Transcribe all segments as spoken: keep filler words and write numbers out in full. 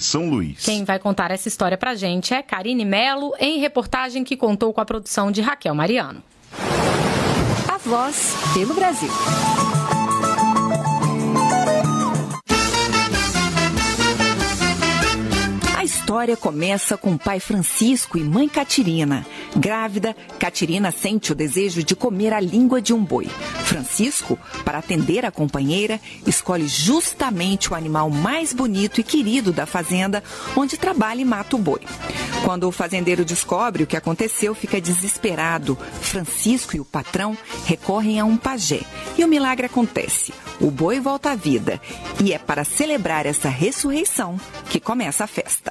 São Luís. Quem vai contar essa história pra gente é Karine Melo, em reportagem que contou com a produção de Raquel Mariano. A Voz pelo Brasil. A história começa com o pai Francisco e mãe Catirina. Grávida, Catirina sente o desejo de comer a língua de um boi. Francisco, para atender a companheira, escolhe justamente o animal mais bonito e querido da fazenda, onde trabalha e mata o boi. Quando o fazendeiro descobre o que aconteceu, fica desesperado. Francisco e o patrão recorrem a um pajé e o milagre acontece. O boi volta à vida e é para celebrar essa ressurreição que começa a festa.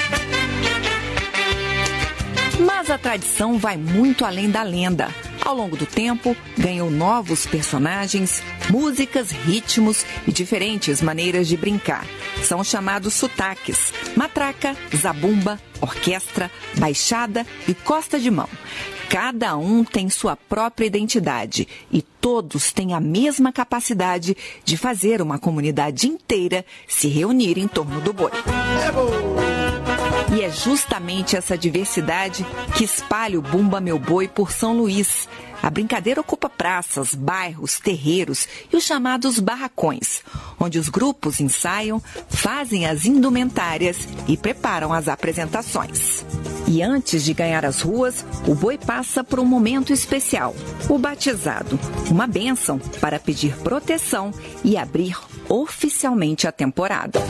Mas a tradição vai muito além da lenda. Ao longo do tempo, ganhou novos personagens, músicas, ritmos e diferentes maneiras de brincar. São chamados sotaques: matraca, zabumba, orquestra, baixada e costa de mão. Cada um tem sua própria identidade e todos têm a mesma capacidade de fazer uma comunidade inteira se reunir em torno do boi. E é justamente essa diversidade que espalha o Bumba Meu Boi por São Luís. A brincadeira ocupa praças, bairros, terreiros e os chamados barracões, onde os grupos ensaiam, fazem as indumentárias e preparam as apresentações. E antes de ganhar as ruas, o boi passa por um momento especial, o batizado, uma bênção para pedir proteção e abrir oficialmente a temporada.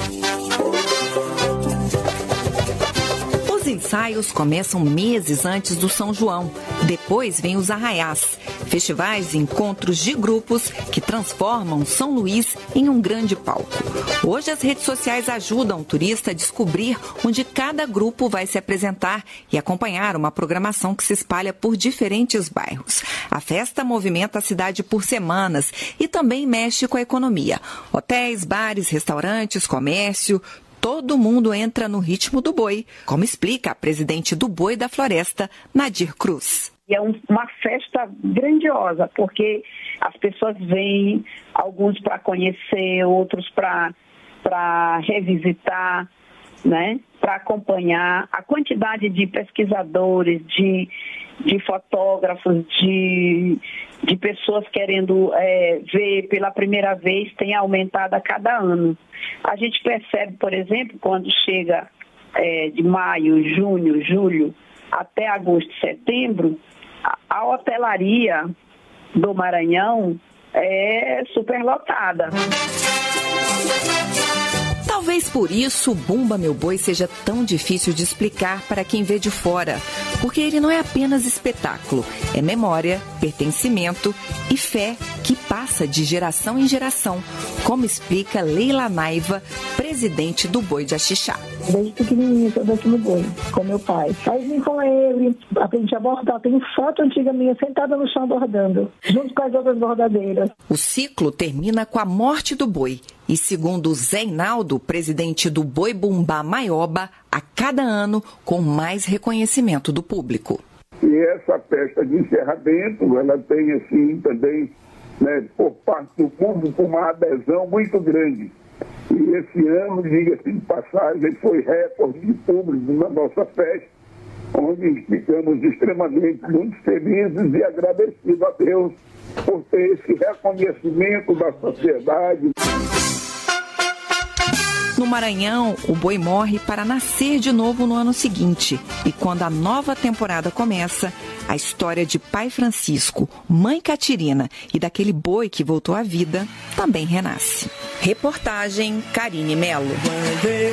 Os ensaios começam meses antes do São João. Depois vem os arraiás, festivais e encontros de grupos que transformam São Luís em um grande palco. Hoje as redes sociais ajudam o turista a descobrir onde cada grupo vai se apresentar e acompanhar uma programação que se espalha por diferentes bairros. A festa movimenta a cidade por semanas e também mexe com a economia. Hotéis, bares, restaurantes, comércio... Todo mundo entra no ritmo do boi, como explica a presidente do Boi da Floresta, Nadir Cruz. É um, uma festa grandiosa, porque as pessoas vêm, alguns para conhecer, outros para revisitar, né? Para acompanhar. A quantidade de pesquisadores, de, de fotógrafos, de, de pessoas querendo é, ver pela primeira vez tem aumentado a cada ano. A gente percebe, por exemplo, quando chega é, de maio, junho, julho, até agosto, setembro, a, a hotelaria do Maranhão é superlotada. Talvez por isso o Bumba Meu Boi seja tão difícil de explicar para quem vê de fora, porque ele não é apenas espetáculo, é memória, pertencimento e fé que passa de geração em geração, como explica Leila Naiva, presidente do Boi de Axixá. Desde pequenininha eu aqui no boi, com meu pai. Aí vim com ele, aprendi a bordar. Tem foto antiga minha sentada no chão bordando, junto com as outras bordadeiras. O ciclo termina com a morte do boi. E segundo Zé Inaldo, presidente do Boi Bumbá Maioba, a cada ano com mais reconhecimento do público. E essa festa de encerramento, ela tem assim também, né, por parte do público, uma adesão muito grande. E esse ano, diga-se de passagem, foi recorde de público na nossa festa, onde ficamos extremamente muito felizes e agradecidos a Deus por ter esse reconhecimento da sociedade. No Maranhão, o boi morre para nascer de novo no ano seguinte. E quando a nova temporada começa, a história de pai Francisco, mãe Catirina e daquele boi que voltou à vida também renasce. Reportagem Karine Melo.